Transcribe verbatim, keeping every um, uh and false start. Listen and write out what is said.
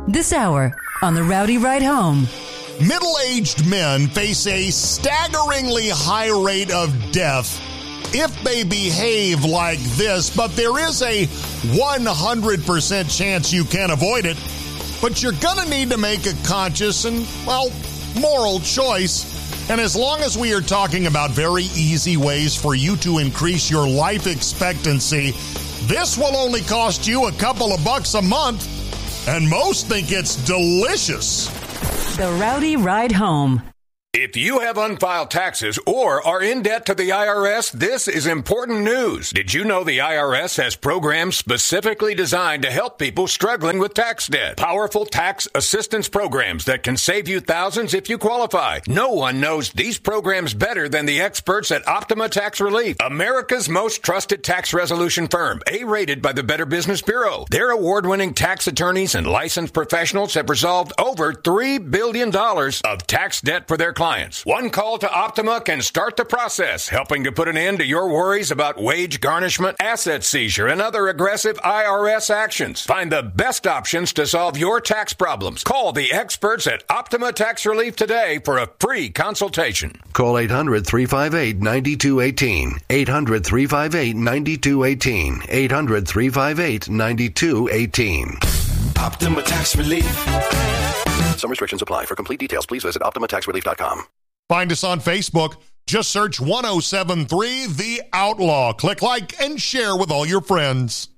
This hour on the Rowdy Ride Home. Middle-aged men face a staggeringly high rate of death if they behave like this, but there is a one hundred percent chance you can avoid it. But you're going to need to make a conscious and, well, moral choice. And as long as we are talking about very easy ways for you to increase your life expectancy, this will only cost you a couple of bucks a month. And most think it's delicious. The Rowdy Ride Home. If you have unfiled taxes or are in debt to the I R S, this is important news. Did you know the I R S has programs specifically designed to help people struggling with tax debt? Powerful tax assistance programs that can save you thousands if you qualify. No one knows these programs better than the experts at Optima Tax Relief, America's most trusted tax resolution firm, A-rated by the Better Business Bureau. Their award-winning tax attorneys and licensed professionals have resolved over three billion dollars of tax debt for their clients. Clients. One call to Optima can start the process, helping to put an end to your worries about wage garnishment, asset seizure, and other aggressive I R S actions. Find the best options to solve your tax problems. Call the experts at Optima Tax Relief today for a free consultation. Call eight hundred, three five eight, nine two one eight. eight hundred, three five eight, nine two one eight. eight hundred, three five eight, nine two one eight. Optima Tax Relief. Some restrictions apply. For complete details, please visit optima tax relief dot com. Find us on Facebook. Just search one oh seven three The Outlaw. Click like and share with all your friends.